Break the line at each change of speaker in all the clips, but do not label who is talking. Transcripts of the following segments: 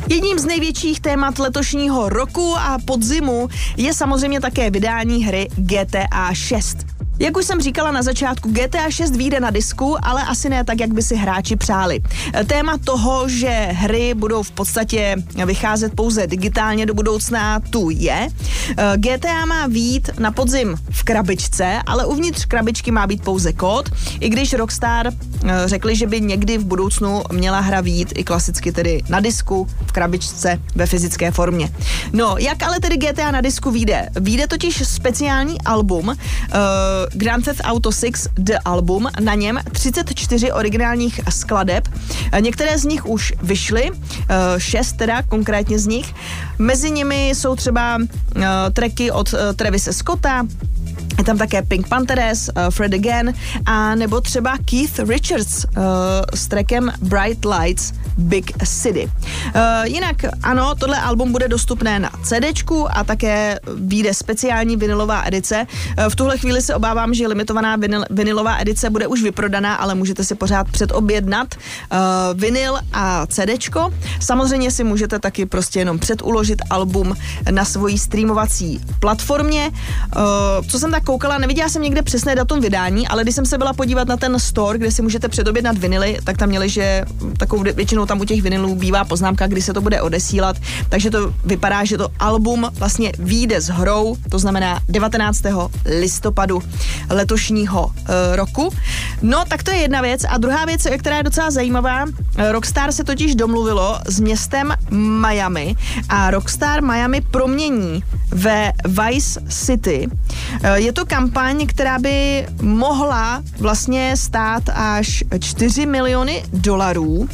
Jedním z největších témat letošního roku a podzimu je samozřejmě také vydání hry GTA 6. Jak už jsem říkala na začátku, GTA 6 vyjde na disku, ale asi ne tak, jak by si hráči přáli. Téma toho, že hry budou v podstatě vycházet pouze digitálně do budoucna, tu je. GTA má vyjít na podzim v krabičce, ale uvnitř krabičky má být pouze kód, i když Rockstar řekli, že by někdy v budoucnu měla hra vyjít i klasicky tedy na disku, v krabičce, ve fyzické formě. No, jak ale tedy GTA na disku vyjde? Vyjde totiž speciální album, Grand Theft Auto 6 The Album, na něm 34 originálních skladeb. Některé z nich už vyšly, 6 teda konkrétně z nich. Mezi nimi jsou třeba tracky od Travise Scotta, je tam také Pink Panthers, Fred Again a nebo třeba Keith Richards s trackem Bright Lights Big City. Jinak ano, tohle album bude dostupné na CDčku a také vyjde speciální vinylová edice. V tuhle chvíli se obávám, že limitovaná vinylová edice bude už vyprodaná, ale můžete si pořád předobjednat vinyl a CDčko. Samozřejmě si můžete taky prostě jenom předuložit album na svojí streamovací platformě. Co jsem tak koukala, neviděla jsem někde přesné datum vydání, ale když jsem se byla podívat na ten store, kde si můžete předobjednat vinily, tak tam měli, že takovou většinou tam u těch vinylů bývá poznámka, kdy se to bude odesílat, takže to vypadá, že to album vlastně vyjde s hrou, to znamená 19. listopadu letošního roku. No, tak to je jedna věc. A druhá věc, která je docela zajímavá, Rockstar se totiž domluvilo s městem Miami a Rockstar Miami promění ve Vice City. Je to kampaň, která by mohla vlastně stát až 4 miliony $.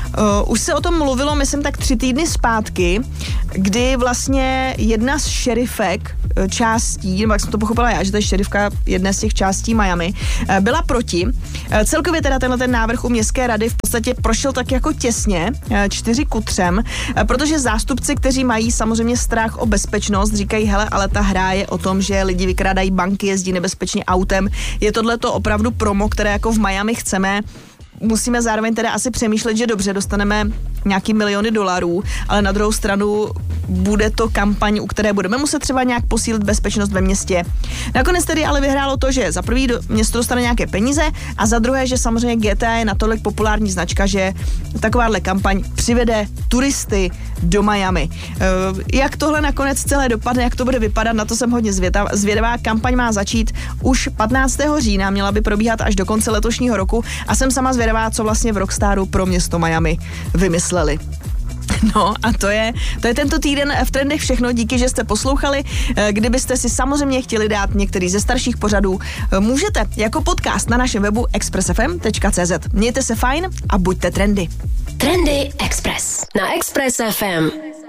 Už se o tom mluvilo, myslím, tak 3 týdny zpátky, kdy vlastně jedna z šerifek částí, nebo jak jsem to pochopila já, že to je šerifka jedné z těch částí Miami, byla proti. Celkově teda tenhle ten návrh u městské rady v podstatě prošel tak jako těsně, 4-3, protože zástupci, kteří mají samozřejmě strach o bezpečnost, říkají, hele, ale ta hra je o tom, že lidi vykrádají banky, jezdí nebezpečně autem. Je tohleto opravdu promo, které jako v Miami chceme. Musíme zároveň teda asi přemýšlet, že dobře, dostaneme nějaký miliony $, ale na druhou stranu bude to kampaň, u které budeme muset třeba nějak posílit bezpečnost ve městě. Nakonec tedy ale vyhrálo to, že za prvý město dostane nějaké peníze a za druhé, že samozřejmě GTA je natolik populární značka, že takováhle kampaň přivede turisty do Miami. Jak tohle nakonec celé dopadne, jak to bude vypadat, na to jsem hodně zvědavá. Kampaň má začít už 15. října, měla by probíhat až do konce letošního roku a jsem sama zvědavá, co vlastně v Rockstaru pro město Miami vymysleli. No a to je tento týden v Trendech všechno, díky, že jste poslouchali. Kdybyste si samozřejmě chtěli dát některý ze starších pořadů, můžete jako podcast na našem webu expressfm.cz. Mějte se fajn a buďte trendy.
Trendy Express na Express FM.